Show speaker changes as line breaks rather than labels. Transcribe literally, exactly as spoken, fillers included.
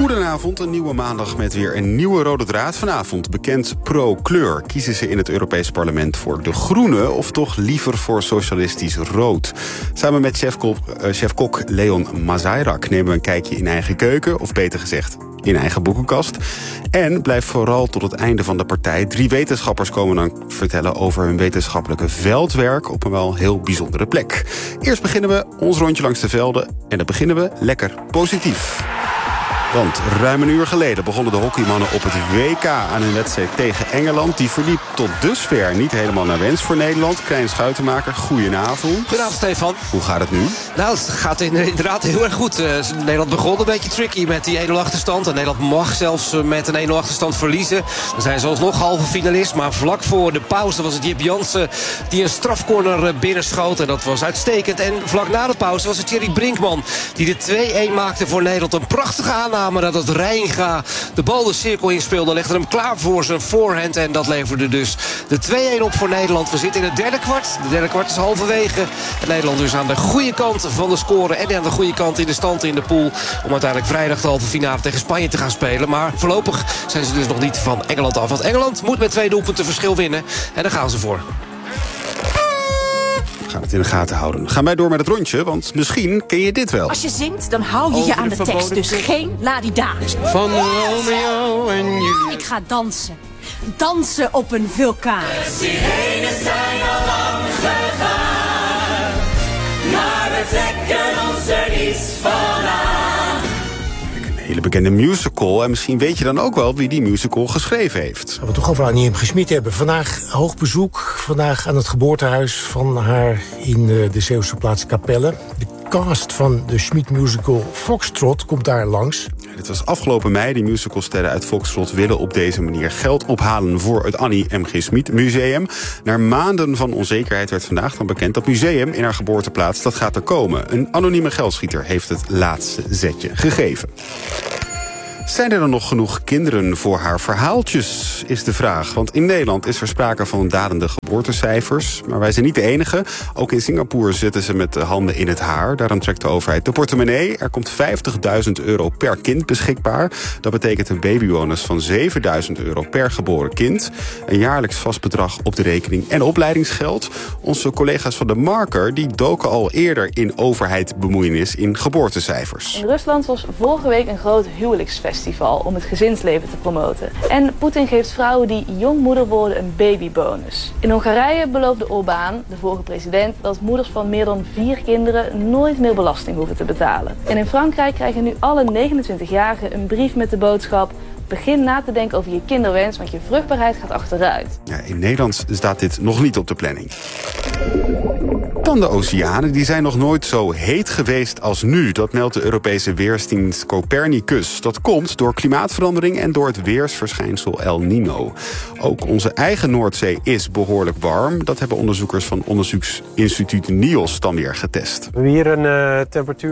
Goedenavond, een nieuwe maandag met weer een nieuwe rode draad. Vanavond bekend pro-kleur. Kiezen ze in het Europees Parlement voor de groene of toch liever voor socialistisch rood? Samen met chefkok, uh, chefkok Leon Mazairak nemen we een kijkje in eigen keuken, of beter gezegd in eigen boekenkast. En blijf vooral tot het einde van de partij. Drie wetenschappers komen dan vertellen over hun wetenschappelijke veldwerk op een wel heel bijzondere plek. Eerst beginnen we ons rondje langs de velden en dan beginnen we lekker positief. Want ruim een uur geleden begonnen de hockeymannen op het W K aan hun wedstrijd tegen Engeland. Die verliep tot dusver niet helemaal naar wens voor Nederland. Krijn Schuitenmaker, goedenavond.
Goedenavond, Stefan.
Hoe gaat het nu?
Nou, het gaat inderdaad heel erg goed. Uh, Nederland begon een beetje tricky met die één nul achterstand. En Nederland mag zelfs met een één nul achterstand verliezen. Dan zijn ze alsnog halve finalist. Maar vlak voor de pauze was het Jip Jansen die een strafcorner binnenschoot. En dat was uitstekend. En vlak na de pauze was het Thierry Brinkman die de twee-één maakte voor Nederland. Een prachtige aanname. Maar dat het Reijnga de bal de cirkel inspeelde, legde hem klaar voor zijn voorhand. En dat leverde dus de twee-één op voor Nederland. We zitten in het derde kwart. De derde kwart is halverwege. En Nederland dus aan de goede kant van de score. En aan de goede kant in de stand in de pool. Om uiteindelijk vrijdag de halve finale tegen Spanje te gaan spelen. Maar voorlopig zijn ze dus nog niet van Engeland af. Want Engeland moet met twee doelpunten verschil winnen. En daar gaan ze voor.
We gaan het in de gaten houden. Gaan wij door met het rondje, want misschien ken je dit wel.
Als je zingt, dan hou je je aan de tekst. Dus geen ladida.
Van Romeo en Juliet.
Ik ga dansen. Dansen op een vulkaan.
De sirenes zijn al lang gegaan. Maar we trekken ons er iets van aan.
Een hele bekende musical. En misschien weet je dan ook wel wie die musical geschreven heeft.
Gaan we toch over Annie M. G. Schmid hebben. Vandaag hoog bezoek. Vandaag aan het geboortehuis van haar in de Zeeuwse plaats Capelle. De cast van de Schmid musical Foxtrot komt daar langs.
Ja, dit was afgelopen mei. Die musicalsterren uit Foxtrot willen op deze manier geld ophalen voor het Annie M. G. Schmid Museum. Na maanden van onzekerheid werd vandaag dan bekend dat museum in haar geboorteplaats, dat gaat er komen. Een anonieme geldschieter heeft het laatste zetje gegeven. Zijn er dan nog genoeg kinderen voor haar verhaaltjes, is de vraag. Want in Nederland is er sprake van dalende geboortecijfers. Maar wij zijn niet de enige. Ook in Singapore zitten ze met de handen in het haar. Daarom trekt de overheid de portemonnee. Er komt vijftigduizend euro per kind beschikbaar. Dat betekent een babybonus van zevenduizend euro per geboren kind. Een jaarlijks vast bedrag op de rekening en opleidingsgeld. Onze collega's van De Marker die doken al eerder in overheidsbemoeienis in geboortecijfers.
In Rusland was vorige week een groot huwelijksfestival om het gezinsleven te promoten. En Poetin geeft vrouwen die jong moeder worden een babybonus. In Hongarije beloofde Orbán, de vorige president, dat moeders van meer dan vier kinderen nooit meer belasting hoeven te betalen. En in Frankrijk krijgen nu alle negenentwintigjarigen een brief met de boodschap: begin na te denken over je kinderwens, want je vruchtbaarheid gaat achteruit.
Ja, in Nederland staat dit nog niet op de planning. Dan de oceanen, die zijn nog nooit zo heet geweest als nu. Dat meldt de Europese weersdienst Copernicus. Dat komt door klimaatverandering en door het weersverschijnsel El Niño. Ook onze eigen Noordzee is behoorlijk warm. Dat hebben onderzoekers van onderzoeksinstituut NIOS dan weer getest.
We hebben hier een uh, temperatuur